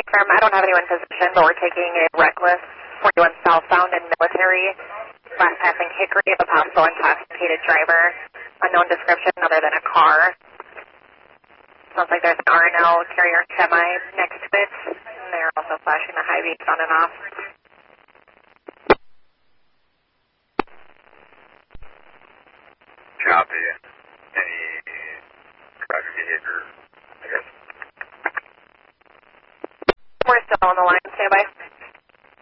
I don't have anyone in position, but we're taking a reckless 41 southbound and military, last passing Hickory of a possible intoxicated driver, unknown description other than a car. Sounds like there's an R&L carrier semi next to it, and they're also flashing the high beams on and off. Copy. Any driver behavior, I guess? We're still on the line. Stand by.